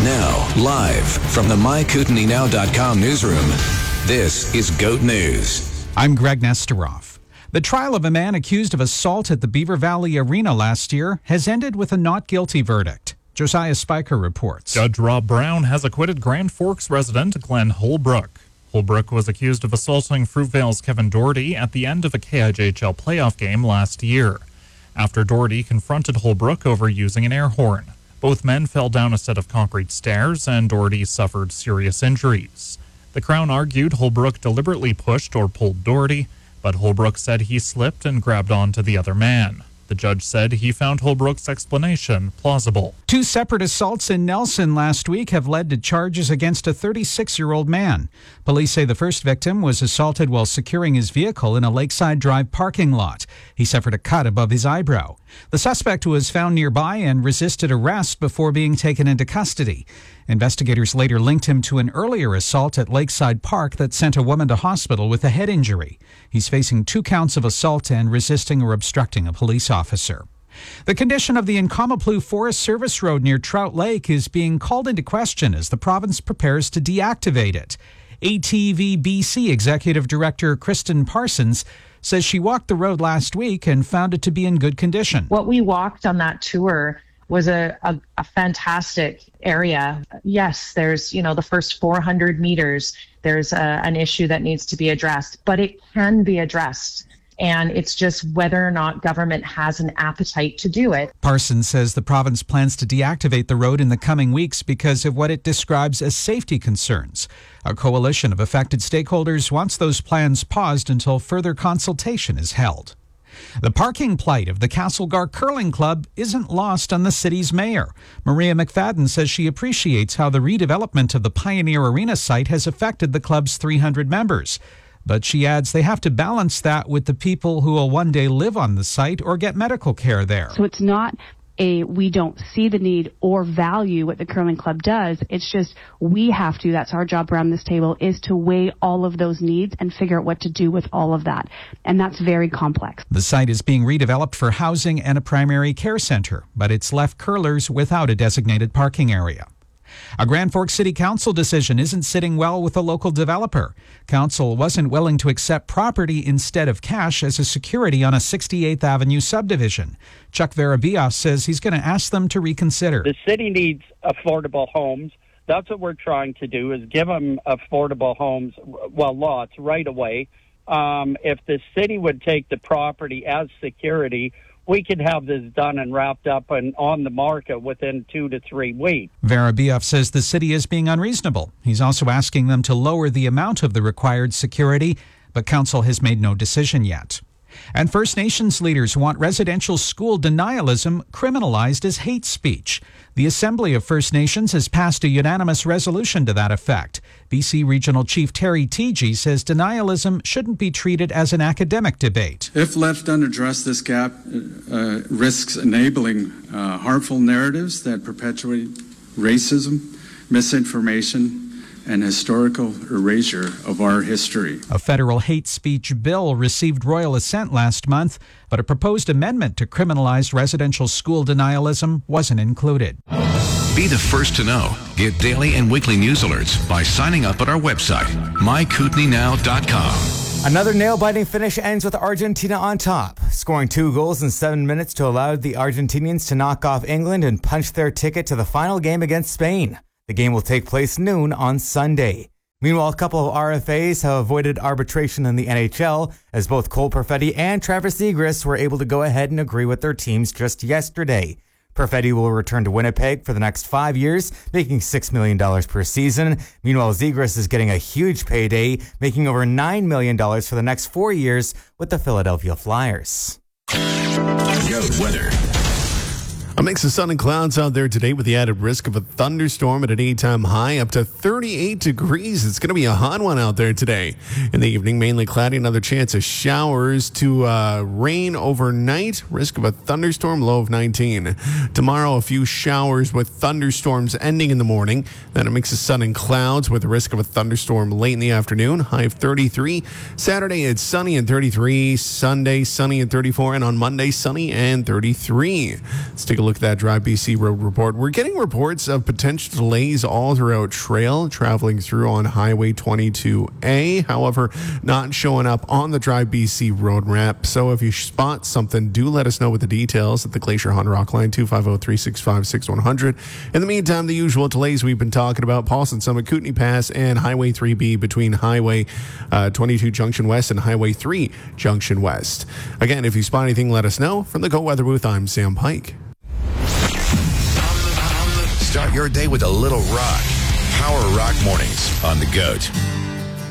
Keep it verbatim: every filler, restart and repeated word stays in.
Now, live from the my kootenai now dot com newsroom, this is GOAT News. I'm Greg Nesteroff. The trial of a man accused of assault at the Beaver Valley Arena last year has ended with a not guilty verdict. Josiah Spiker reports. Judge Rob Brown has acquitted Grand Forks resident Glenn Holbrook. Holbrook was accused of assaulting Fruitvale's Kevin Doherty at the end of a K I J H L playoff game last year, after Doherty confronted Holbrook over using an air horn. Both men fell down a set of concrete stairs, and Doherty suffered serious injuries. The Crown argued Holbrook deliberately pushed or pulled Doherty, but Holbrook said he slipped and grabbed onto the other man. The judge said he found Holbrook's explanation plausible. Two separate assaults in Nelson last week have led to charges against a thirty-six-year-old man. Police say the first victim was assaulted while securing his vehicle in a Lakeside Drive parking lot. He suffered a cut above his eyebrow. The suspect was found nearby and resisted arrest before being taken into custody. Investigators later linked him to an earlier assault at Lakeside Park that sent a woman to hospital with a head injury. He's facing two counts of assault and resisting or obstructing a police officer. The condition of the Nkomaplu Forest Service Road near Trout Lake is being called into question as the province prepares to deactivate it. A T V B C Executive Director Kristen Parsons says she walked the road last week and found it to be in good condition. What we walked on that tour was a, a, a fantastic area. Yes, there's, you know, the first four hundred meters, there's a, an issue that needs to be addressed, but it can be addressed. And it's just whether or not government has an appetite to do it. Parsons says the province plans to deactivate the road in the coming weeks because of what it describes as safety concerns. A coalition of affected stakeholders wants those plans paused until further consultation is held. The parking plight of the Castlegar Curling Club isn't lost on the city's mayor. Maria McFadden says she appreciates how the redevelopment of the Pioneer Arena site has affected the club's three hundred members. But she adds they have to balance that with the people who will one day live on the site or get medical care there. So it's not a we don't see the need or value what the curling club does. It's just we have to, that's our job around this table, is to weigh all of those needs and figure out what to do with all of that. And that's very complex. The site is being redeveloped for housing and a primary care center, but it's left curlers without a designated parking area. A Grand Forks City Council decision isn't sitting well with a local developer. Council wasn't willing to accept property instead of cash as a security on a sixty-eighth Avenue subdivision. Chuck Verabias says he's going to ask them to reconsider. The city needs affordable homes. That's what we're trying to do, is give them affordable homes, well, lots right away. Um, if the city would take the property as security, we could have this done and wrapped up and on the market within two to three weeks. Verabias says the city is being unreasonable. He's also asking them to lower the amount of the required security, but council has made no decision yet. And First Nations leaders want residential school denialism criminalized as hate speech. The Assembly of First Nations has passed a unanimous resolution to that effect. B C Regional Chief Terry Teegee says denialism shouldn't be treated as an academic debate. If left unaddressed, this gap uh, risks enabling uh, harmful narratives that perpetuate racism, misinformation, and historical erasure of our history. A federal hate speech bill received royal assent last month, but a proposed amendment to criminalize residential school denialism wasn't included. Be the first to know. Get daily and weekly news alerts by signing up at our website, my kootenai now dot com. Another nail-biting finish ends with Argentina on top, scoring two goals in seven minutes to allow the Argentinians to knock off England and punch their ticket to the final game against Spain. The game will take place noon on Sunday. Meanwhile, a couple of R F As have avoided arbitration in the N H L, as both Cole Perfetti and Travis Zegras were able to go ahead and agree with their teams just yesterday. Perfetti will return to Winnipeg for the next five years, making six million dollars per season. Meanwhile, Zegras is getting a huge payday, making over nine million dollars for the next four years with the Philadelphia Flyers. Goat weather. A mix of sun and clouds out there today with the added risk of a thunderstorm at a daytime high up to thirty-eight degrees. It's going to be a hot one out there today. In the evening, mainly cloudy, another chance of showers to uh, rain overnight. Risk of a thunderstorm, low of nineteen. Tomorrow, a few showers with thunderstorms ending in the morning. Then a mix of sun and clouds with the risk of a thunderstorm late in the afternoon, high of thirty-three. Saturday, it's sunny and thirty-three. Sunday, sunny and thirty-four. And on Monday, sunny and thirty-three. Let's take a look look at that Drive B C road report. We're getting reports of potential delays all throughout trail traveling through on Highway twenty-two A. However, not showing up on the Drive B C road map. So if you spot something, do let us know with the details at the Glacier Honda Rock line, two five zero, three six five, six one zero zero. In the meantime, the usual delays we've been talking about, Paulson Summit, Kootenay Pass, and Highway three B between Highway uh, twenty-two Junction West and Highway three Junction West. Again, if you spot anything, let us know. From the Go Weather Booth, I'm Sam Pike. Start your day with a little rock. Power Rock Mornings on the Goat.